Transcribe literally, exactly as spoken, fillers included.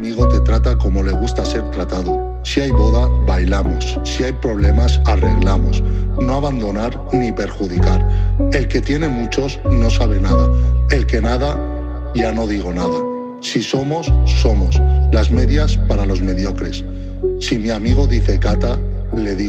amigo te trata como le gusta ser tratado. Si hay boda, bailamos. Si hay problemas, arreglamos. No abandonar ni perjudicar. El que tiene muchos no sabe nada. El que nada, ya no digo nada. Si somos, somos. Las medias para los mediocres. Si mi amigo dice cata, le digo